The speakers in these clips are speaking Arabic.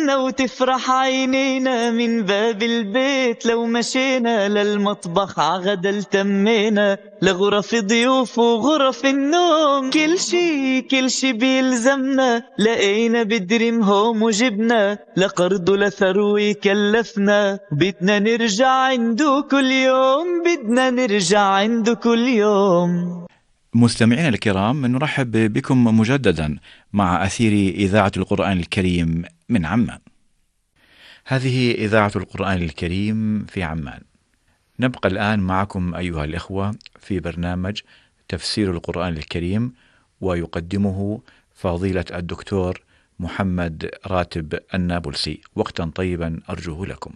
تهنا وتفرح عينينا من باب البيت لو مشينا للمطبخ عغدا التمينا لغرف ضيوف وغرف النوم كل شي بيلزمنا لقينا بدريم هوم وجبنا لقرض لثروي كلفنا بدنا نرجع عنده كل يوم بدنا نرجع عنده كل يوم. مستمعينا الكرام، نرحب بكم مجددا مع أثير إذاعة القرآن الكريم من عمان. هذه إذاعة القرآن الكريم في عمان. نبقى الآن معكم أيها الإخوة في برنامج تفسير القرآن الكريم، ويقدمه فضيلة الدكتور محمد راتب النابلسي. وقتا طيبا أرجوه لكم.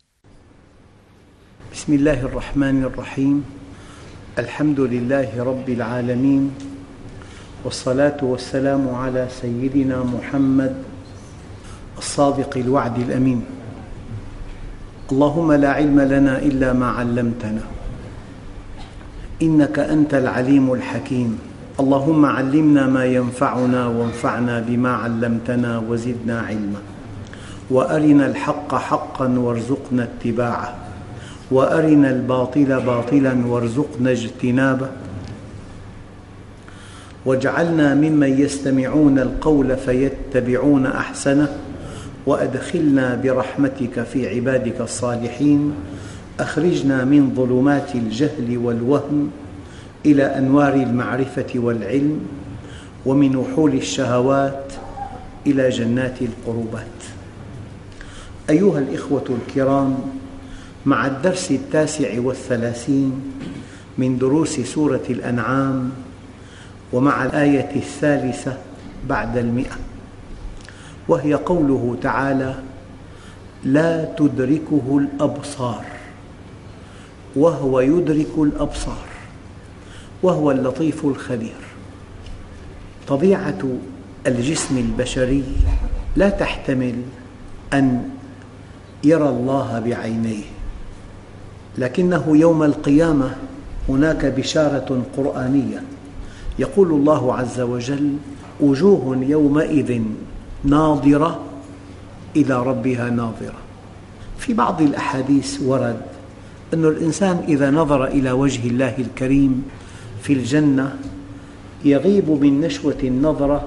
بسم الله الرحمن الرحيم. الحمد لله رب العالمين، والصلاة والسلام على سيدنا محمد الصادق الوعد الأمين. اللهم لا علم لنا إلا ما علمتنا إنك أنت العليم الحكيم. اللهم علمنا ما ينفعنا وانفعنا بما علمتنا وزدنا علما، وأرنا الحق حقا وارزقنا اتباعه، وأرنا الباطل باطلا وارزقنا اجتنابه، واجعلنا ممن يستمعون القول فيتبعون أحسنه، وأدخلنا برحمتك في عبادك الصالحين. أخرجنا من ظلمات الجهل والوهم إلى أنوار المعرفة والعلم، ومن وحول الشهوات إلى جنات القربات. أيها الإخوة الكرام، مع الدرس 39 من دروس سورة الأنعام، ومع الآية 3 بعد 100، وهي قوله تعالى: لا تدركه الأبصار وهو يدرك الأبصار وهو اللطيف الخبير. طبيعة الجسم البشري لا تحتمل أن يرى الله بعينيه، لكنه يوم القيامة هناك بشارة قرآنية. يقول الله عز وجل: وجوه يومئذ ناظرة إلى ربها ناظرة. في بعض الأحاديث ورد أن الإنسان إذا نظر إلى وجه الله الكريم في الجنة يغيب من نشوة النظرة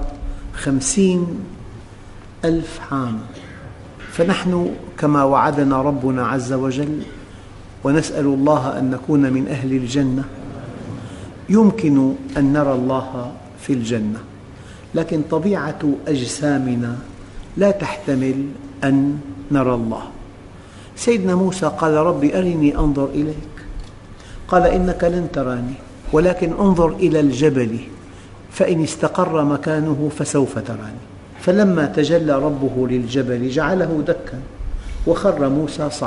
50,000 عام. فنحن كما وعدنا ربنا عز وجل، ونسأل الله أن نكون من أهل الجنة، يمكن أن نرى الله في الجنة، لكن طبيعة أجسامنا لا تحتمل أن نرى الله. سيدنا موسى قال: ربي أرني أنظر إليك. قال: إنك لن تراني، ولكن انظر إلى الجبل فإن استقر مكانه فسوف تراني. فلما تجلى ربه للجبل جعله دكا وخر موسى صعقا.